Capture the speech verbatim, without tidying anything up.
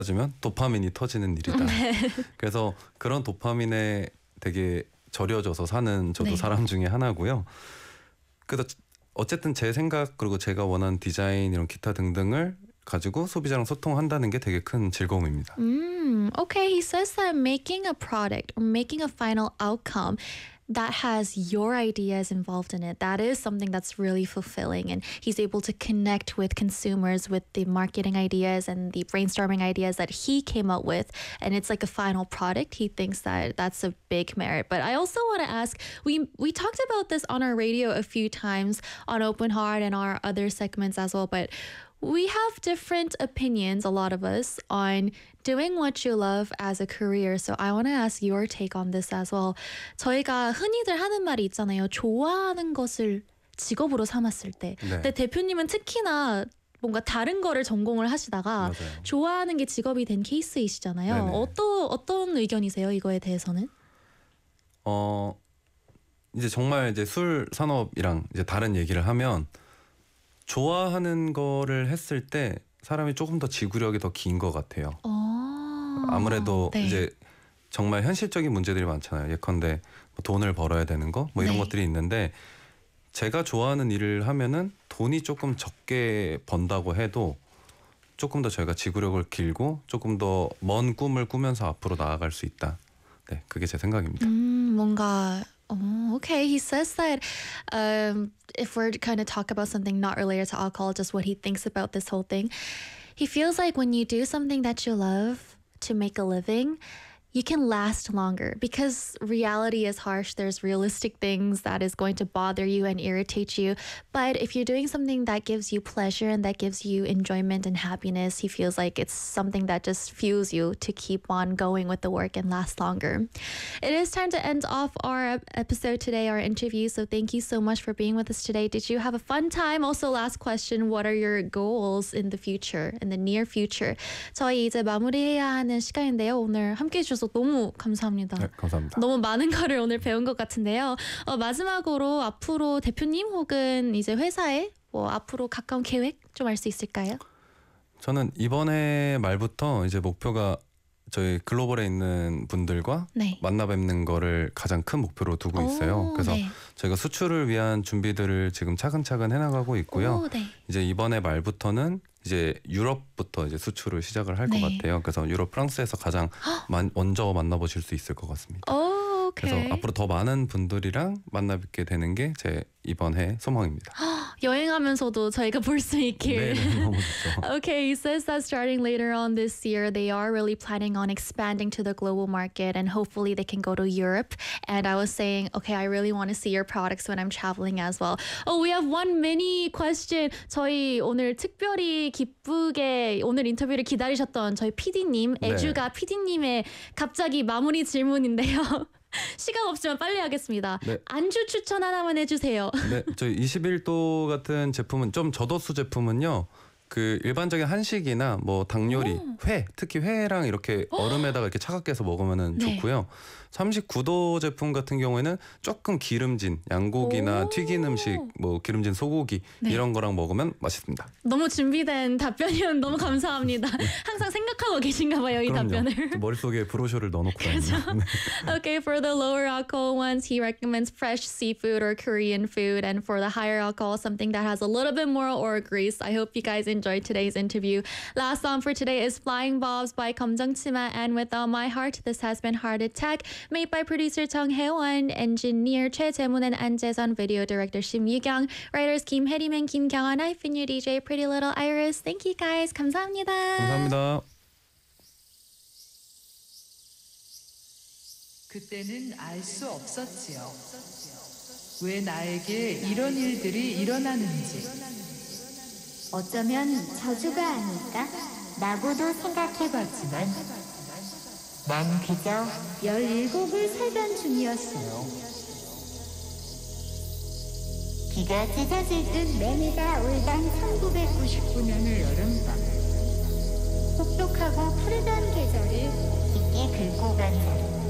지면 도파민이 터지는 일이다. 네. 그래서 그런 도파민에 되게 절여져서 사는 저도 네. 사람 중에 하나고요. 그래서 어쨌든 제 생각 그리고 제가 원하는 디자인 이런 기타 등등을 가지고 소비자랑 소통한다는 게 되게 큰 즐거움입니다. Mm, okay, he says that making a product or making a final outcome that has your ideas involved in it, that is something that's really fulfilling, and he's able to connect with consumers with the marketing ideas and the brainstorming ideas that he came up with, and it's like a final product. He thinks that that's a big merit. But I also want to ask, we we talked about this on our radio a few times on Open Heart and our other segments as well, but we have different opinions, a lot of us, on doing what you love as a career. So I want to ask your take on this as well. 저희가 흔히들 하는 말이 있잖아요. 좋아하는 것을 직업으로 삼았을 때. 네. 근데 대표님은 특히나 뭔가 다른 거를 전공을 하시다가 맞아요. 좋아하는 게 직업이 된 케이스이시잖아요. 네네. 어떤 어떤 의견이세요? 이거에 대해서는? 어 이제 정말 이제 술 산업이랑 이제 다른 얘기를 하면 좋아하는 거를 했을 때 사람이 조금 더 지구력이 더 긴 것 같아요. 어... 아무래도 네. 이제 정말 현실적인 문제들이 많잖아요. 예컨대 뭐 돈을 벌어야 되는 거 뭐 이런 네. 것들이 있는데 제가 좋아하는 일을 하면은 돈이 조금 적게 번다고 해도 조금 더 저희가 지구력을 길고 조금 더 먼 꿈을 꾸면서 앞으로 나아갈 수 있다. 네, 그게 제 생각입니다. 음, 뭔가 oh, okay. He says that um, if we're kind of talk about something not related to alcohol, just what he thinks about this whole thing, he feels like when you do something that you love to make a living, you can last longer because reality is harsh. There's realistic things that is going to bother you and irritate you. But if you're doing something that gives you pleasure and that gives you enjoyment and happiness, he feels like it's something that just fuels you to keep on going with the work and last longer. It is time to end off our episode today, our interview. So thank you so much for being with us today. Did you have a fun time? Also, last question, what are your goals in the future, in the near future? 저희 이제 마무리해야 하는 시간인데요. 오늘 함께 해주셔서 너무 감사합니다. 네, 감사합니다. 너무 많은 거를 오늘 배운 것 같은데요. 어, 마지막으로 앞으로 대표님 혹은 이제 회사에 뭐 앞으로 가까운 계획 좀 알 수 있을까요? 저는 이번에 말부터 이제 목표가 저희 글로벌에 있는 분들과 네. 만나 뵙는 거를 가장 큰 목표로 두고 있어요. 오, 그래서 네. 저희가 수출을 위한 준비들을 지금 차근차근 해나가고 있고요. 오, 네. 이제 이번에 말부터는 이제 유럽부터 이제 수출을 시작을 할 것 네. 같아요. 그래서 유럽 프랑스에서 가장 만, 먼저 만나보실 수 있을 것 같습니다. 오, 오케이. 그래서 앞으로 더 많은 분들이랑 만나 뵙게 되는 게 제 이번 해 소망입니다. 여행하면서도 저희가 볼 수 있길. 네, 너무 좋죠. Okay, he says that starting later on this year, they are really planning on expanding to the global market and hopefully they can go to Europe. And I was saying, okay, I really want to see your products when I'm traveling as well. Oh, we have one mini question. 저희 오늘 특별히 기쁘게 오늘 인터뷰를 기다리셨던 저희 피디님, 네. 애주가 피디님의 갑자기 마무리 질문인데요. 시간 없지만 빨리 하겠습니다. 네. 안주 추천 하나만 해주세요. 네, 저희 이십일 도 같은 제품은 좀 저도수 제품은요. 그 일반적인 한식이나 뭐 닭요리, 오. 회, 특히 회랑 이렇게 얼음에다가 이렇게 차갑게 해서 먹으면은 네. 좋고요. 삼십구 도 제품 같은 경우에는 조금 기름진 양고기나 오. 튀긴 음식, 뭐 기름진 소고기 네. 이런 거랑 먹으면 맛있습니다. 너무 준비된 답변이면 너무 감사합니다. 항상 생각하고 계신가 봐요, 이 그럼요. 답변을. 머릿속에 브로셔를 넣어놓고 다니는. 네. Okay, for the lower alcohol ones, he recommends fresh seafood or Korean food. And for the higher alcohol, something that has a little bit more or grease. I hope you guys enjoyed today's interview. Last song for today is Flying Bobs by 검정치마. And with All My Heart, this has been Heart Attack. Made by producer Chung Hae-won, engineer 최재문 and 안재선, video director Shim Yu-kyung, writers Kim Hae-rim and Kim Kyung-an. I've been your D J, Pretty Little Iris. Thank you guys. 감사합니다. 감사합니다. 그때는 알 수 없었지요. 왜 나에게 이런 일들이 일어나는지. 어쩌면 저주가 아닐까? 라고도 생각해봤지만 난 그저 열일곱을 살던 중이었어요. 비가 찢어질 듯 매미가 울던 천구백구십구 년의 여름밤. 혹독하고 푸르던 계절을 깊게 긁고 간 사람.